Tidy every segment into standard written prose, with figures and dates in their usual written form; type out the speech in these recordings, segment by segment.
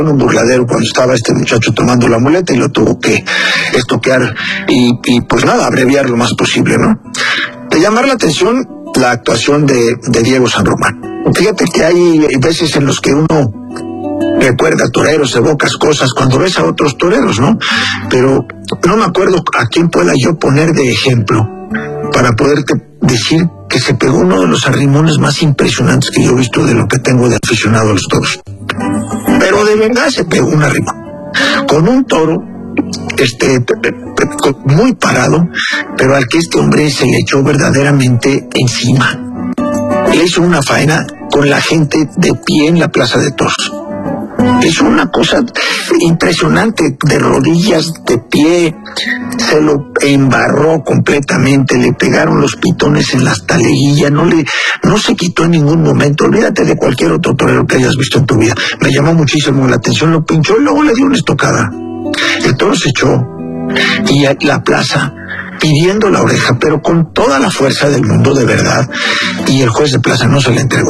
un burladero cuando estaba este muchacho tomando la muleta y lo tuvo que estoquear y pues nada, abreviar lo más posible, ¿no? De llamar la atención la actuación de Diego San Román. Fíjate que hay veces en los que uno recuerda toreros, evocas cosas cuando ves a otros toreros, ¿no? Pero no me acuerdo a quién pueda yo poner de ejemplo para poderte decir que se pegó uno de los arrimones más impresionantes que yo he visto de lo que tengo de aficionado a los toros. Pero de verdad se pegó un arrimón con un toro muy parado, pero al que este hombre se le echó verdaderamente encima. Le hizo una faena con la gente de pie en la Plaza de Toros. Es una cosa impresionante, de rodillas, de pie, se lo embarró completamente, le pegaron los pitones en las taleguillas, no se quitó en ningún momento. Olvídate de cualquier otro torero que hayas visto en tu vida. Me llamó muchísimo la atención, lo pinchó y luego le dio una estocada. El toro se echó y a la plaza pidiendo la oreja, pero con toda la fuerza del mundo, de verdad, y el juez de plaza no se la entregó.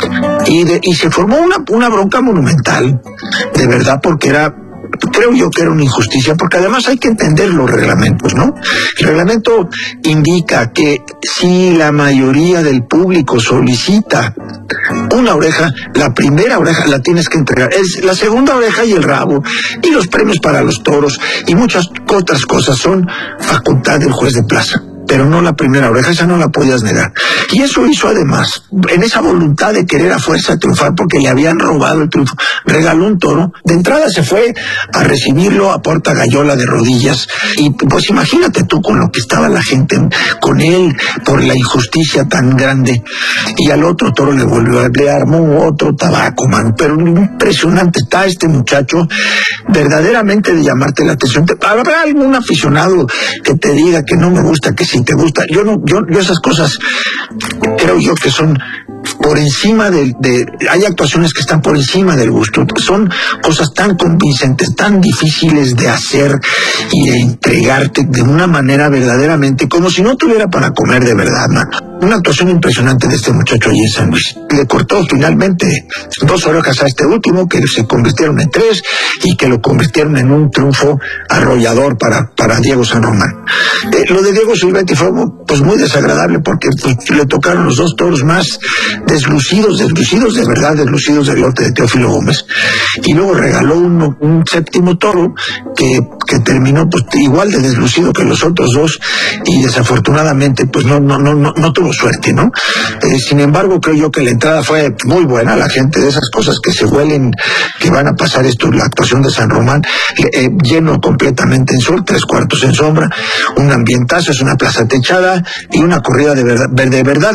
Y se formó una bronca monumental, de verdad, porque creo yo que era una injusticia, porque además hay que entender los reglamentos, ¿no? El reglamento indica que si la mayoría del público solicita una oreja, la primera oreja la tienes que entregar. Es la segunda oreja y el rabo, y los premios para los toros, y muchas otras cosas son facultad del juez de plaza. Pero no la primera oreja, esa no la podías negar. Y eso hizo además, en esa voluntad de querer a fuerza triunfar porque le habían robado el triunfo, regaló un toro. De entrada se fue a recibirlo a Puerta Gallola de rodillas. Y pues imagínate tú con lo que estaba la gente con él por la injusticia tan grande. Y al otro toro le armó otro tabaco, man. Pero impresionante está este muchacho, verdaderamente de llamarte la atención. ¿Habrá algún aficionado que te diga que no me gusta, que sí te gusta? Yo esas cosas creo yo que son por encima hay actuaciones que están por encima del gusto. Son cosas tan convincentes, tan difíciles de hacer y de entregarte de una manera verdaderamente como si no tuviera para comer, de verdad, mano. Una actuación impresionante de este muchacho allí en San Luis. Le cortó finalmente 2 orejas a este último, que se convirtieron en 3 y que lo convirtieron en un triunfo arrollador para Diego San Román. Lo de Diego Silvetti fue pues muy desagradable porque pues, le tocaron los 2 toros más deslucidos de verdad, deslucidos del lote de Teófilo Gómez. Y luego regaló un 7º toro que terminó pues igual de deslucido que los otros 2 y desafortunadamente pues no tuvo suerte, ¿no? Sin embargo, creo yo que la entrada fue muy buena. La gente de esas cosas que se huelen, que van a pasar esto, la actuación de San Román, lleno completamente en sol, 3/4 en sombra, un ambientazo, es una plaza techada y una corrida de verdad,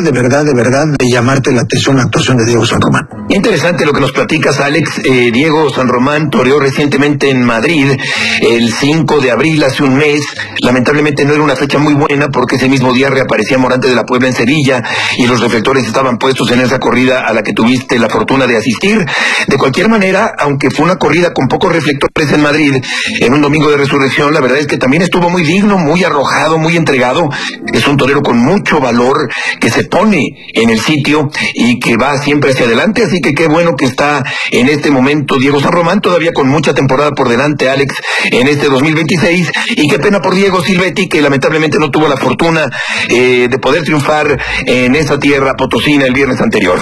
de llamarte la atención la actuación de Diego San Román. Interesante lo que nos platicas, Alex. Diego San Román toreó recientemente en Madrid, el 5 de abril, hace un mes. Lamentablemente no era una fecha muy buena porque ese mismo día reaparecía Morante de la Puebla en Sevilla y los reflectores estaban puestos en esa corrida a la que tuviste la fortuna de asistir. De cualquier manera, aunque fue una corrida con pocos reflectores en Madrid, en un domingo de resurrección, la verdad es que también estuvo muy digno, muy arrojado, muy entregado. Es un torero con mucho valor, que se pone en el sitio y que va siempre hacia adelante, así que qué bueno que está en este momento Diego San Román, todavía con mucha temporada por delante, Alex, en este 2026, y qué pena por Diego Silvetti, que lamentablemente no tuvo la fortuna de poder triunfar en esa tierra potosina el viernes anterior.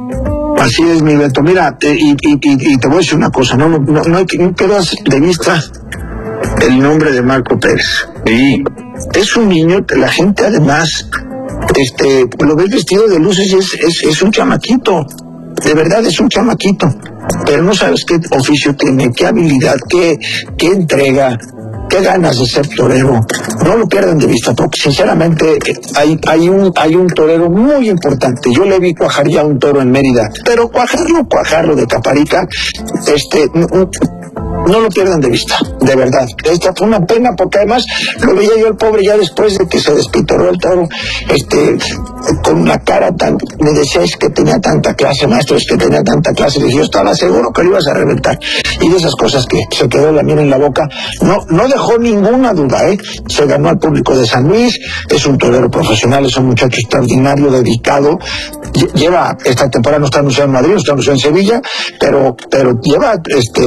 Así es, mi Beto. Mira, y te voy a decir una cosa, no pierdas de vista el nombre de Marco Pérez. Sí. Es un niño, la gente además, lo ves vestido de luces y es un chamaquito. De verdad es un chamaquito. Pero no sabes qué oficio tiene, qué habilidad, qué entrega, qué ganas de ser torero. No lo pierdan de vista, porque sinceramente hay un torero muy importante. Yo le vi cuajar ya un toro en Mérida, pero cuajarlo de Caparica, no lo pierdan de vista, de verdad. Esta fue una pena porque además lo veía yo el pobre ya después de que se despitorró el toro, con una cara tan, me decía, es que tenía tanta clase, maestro, es que tenía tanta clase. Le dije, yo estaba seguro que lo ibas a reventar. Y de esas cosas que se quedó la miel en la boca, no dejó ninguna duda, se ganó al público de San Luis, es un torero profesional, es un muchacho extraordinario, dedicado. Lleva, esta temporada no está anunciado en Madrid, no está anunciado en Sevilla, pero lleva